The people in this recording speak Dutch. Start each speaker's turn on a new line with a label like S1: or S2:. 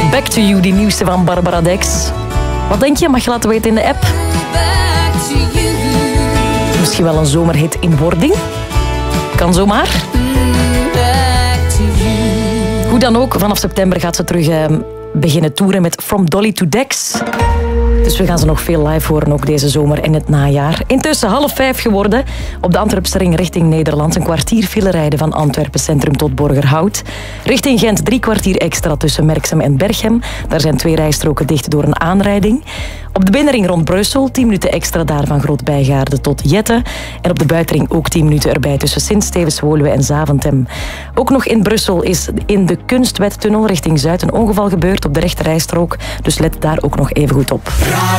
S1: Back to You, die nieuwste van Barbara Dex. Wat denk je? Mag je laten weten in de app? Misschien wel een zomerhit in wording? Kan zomaar. Hoe dan ook, vanaf september gaat ze terug beginnen toeren met From Dolly to Dex. Dus we gaan ze nog veel live horen, ook deze zomer en het najaar. Intussen 4:30 geworden. Op de Antwerpse ring richting Nederland. Een kwartier file rijden van Antwerpen Centrum tot Borgerhout. Richting Gent 3 kwartier extra tussen Merksem en Berchem. Daar zijn 2 rijstroken dicht door een aanrijding. Op de binnenring rond Brussel 10 minuten extra daar van Groot-Bijgaarde tot Jette. En op de buitenring ook 10 minuten erbij tussen Sint-Stevens, Woluwe en Zaventem. Ook nog in Brussel is in de Kunstwettunnel richting Zuid een ongeval gebeurd op de rechte rijstrook. Dus let daar ook nog even goed op.